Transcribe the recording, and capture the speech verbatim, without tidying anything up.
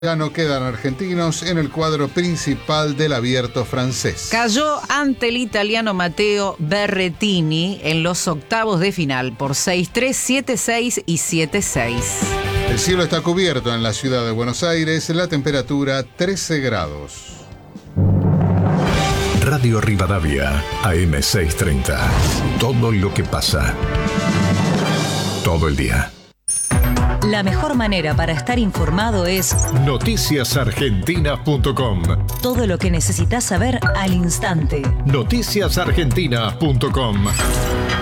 Ya no quedan argentinos en el cuadro principal del Abierto francés. Cayó ante el italiano Matteo Berrettini en los octavos de final por seis tres, siete seis y siete seis. El cielo está cubierto en la ciudad de Buenos Aires, la temperatura trece grados. Radio Rivadavia, A M seiscientos treinta. Todo lo que pasa. Todo el día. La mejor manera para estar informado es noticias argentinas punto com. Todo lo que necesitas saber al instante. noticias argentinas punto com.